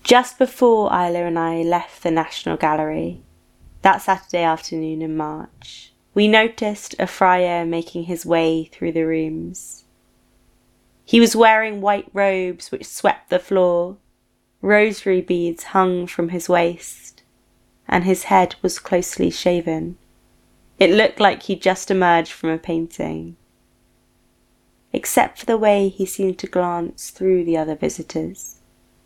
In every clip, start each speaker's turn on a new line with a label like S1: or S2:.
S1: Just before Isla and I left the National Gallery, that Saturday afternoon in March, we noticed a friar making his way through the rooms. He was wearing white robes which swept the floor, rosary beads hung from his waist, and his head was closely shaven. It looked like he'd just emerged from a painting, except for the way he seemed to glance through the other visitors.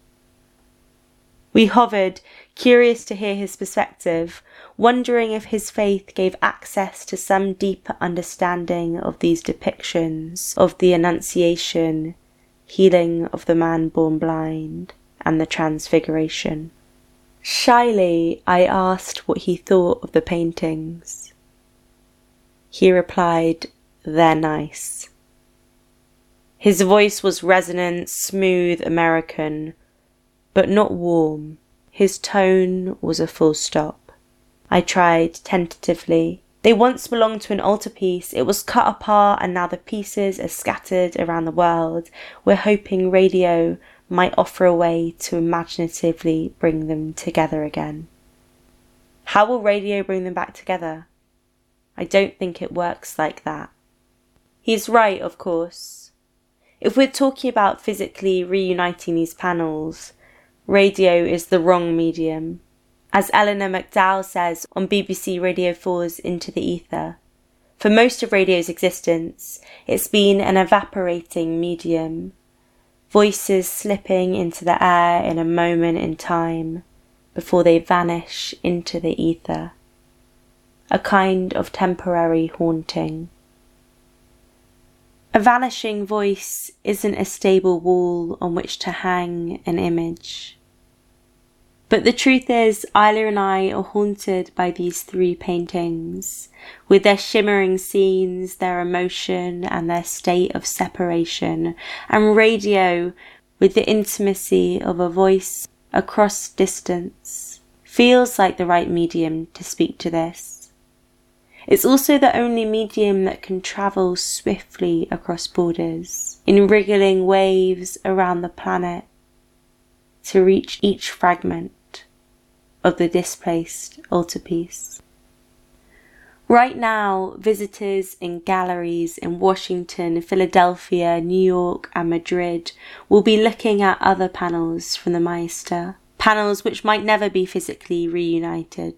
S1: We hovered, curious to hear his perspective, wondering if his faith gave access to some deeper understanding of these depictions of the Annunciation, healing of the man born blind, and the Transfiguration. Shyly, I asked what he thought of the paintings. He replied, "They're nice." His voice was resonant, smooth, American, but not warm. His tone was a full stop. I tried tentatively. "They once belonged to an altarpiece. It was cut apart and now the pieces are scattered around the world. We're hoping radio might offer a way to imaginatively bring them together again." How will radio bring them back together? I don't think it works like that. He's right, of course. If we're talking about physically reuniting these panels, radio is the wrong medium. As Eleanor McDowell says on BBC Radio 4's Into the Ether, for most of radio's existence, it's been an evaporating medium, voices slipping into the air in a moment in time before they vanish into the ether, a kind of temporary haunting. A vanishing voice isn't a stable wall on which to hang an image. But the truth is, Isla and I are haunted by these three paintings, with their shimmering scenes, their emotion, and their state of separation, and radio, with the intimacy of a voice across distance, feels like the right medium to speak to this. It's also the only medium that can travel swiftly across borders, in wriggling waves around the planet, to reach each fragment of the displaced altarpiece. Right now, visitors in galleries in Washington, Philadelphia, New York and Madrid will be looking at other panels from the Maester, panels which might never be physically reunited.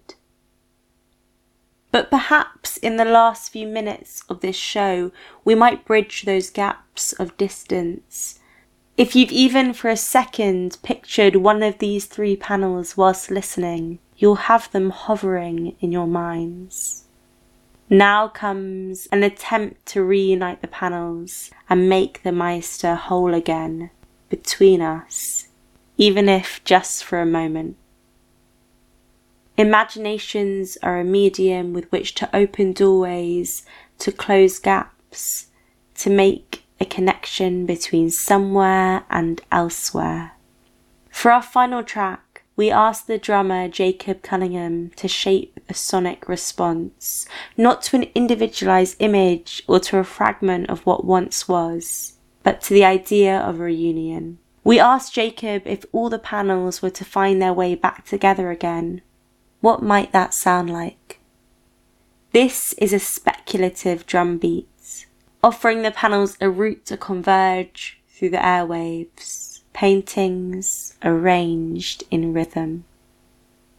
S1: But perhaps in the last few minutes of this show, we might bridge those gaps of distance. If you've even for a second pictured one of these three panels whilst listening, you'll have them hovering in your minds. Now comes an attempt to reunite the panels and make the Maester whole again between us, even if just for a moment. Imaginations are a medium with which to open doorways, to close gaps, to make a connection between somewhere and elsewhere. For our final track, we asked the drummer Jacob Cunningham to shape a sonic response, not to an individualized image or to a fragment of what once was, but to the idea of a reunion. We asked Jacob if all the panels were to find their way back together again, what might that sound like? This is a speculative drum beat, offering the panels a route to converge through the airwaves, paintings arranged in rhythm.